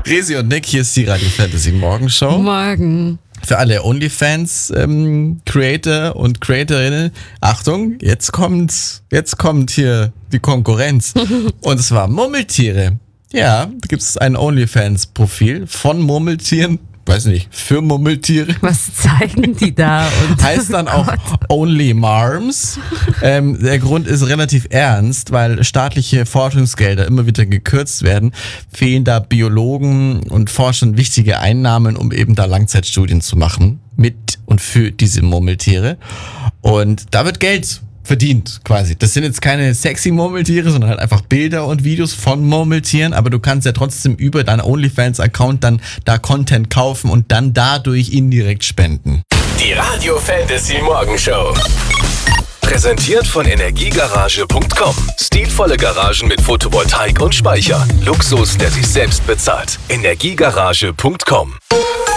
Resi und Nick, hier ist die Radio Fantasy Morgenshow. Morgen. Für alle OnlyFans Creator und Creatorinnen, Achtung, jetzt kommt hier die Konkurrenz. Und zwar Murmeltiere. Ja, da gibt es ein OnlyFans-Profil von Murmeltieren. Weiß nicht, für Murmeltiere. Was zeigen die da? Und heißt dann auch Only Marms. Der Grund ist relativ ernst, weil staatliche Forschungsgelder immer wieder gekürzt werden, fehlen da Biologen und Forschern wichtige Einnahmen, um eben da Langzeitstudien zu machen mit und für diese Murmeltiere. Und da wird Geld verdient quasi. Das sind jetzt keine sexy Murmeltiere, sondern halt einfach Bilder und Videos von Murmeltieren, aber du kannst ja trotzdem über deinen OnlyFans-Account dann da Content kaufen und dann dadurch indirekt spenden. Die Radio Fantasy Morgenshow. Präsentiert von Energiegarage.com. Stilvolle Garagen mit Photovoltaik und Speicher. Luxus, der sich selbst bezahlt. Energiegarage.com.